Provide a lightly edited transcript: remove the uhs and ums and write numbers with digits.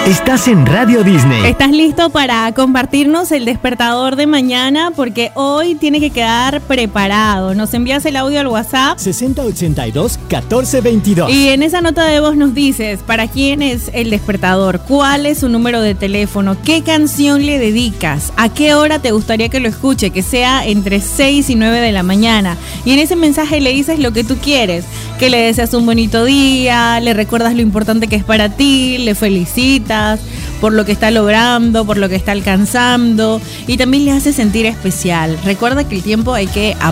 Estás en Radio Disney. ¿Estás listo para compartirnos el despertador de mañana? Porque hoy tiene que quedar preparado. Nos envías el audio al WhatsApp 6082-1422. y en esa nota de voz nos dices para quién es el despertador, cuál es su número de teléfono, qué canción le dedicas, a qué hora te gustaría que lo escuche, que sea entre 6 y 9 de la mañana. Y en ese mensaje le dices lo que tú quieres, que le deseas un bonito día, le recuerdas lo importante que es para ti, le felicitas por lo que está logrando, por lo que está alcanzando y también le hace sentir especial. Recuerda que el tiempo hay que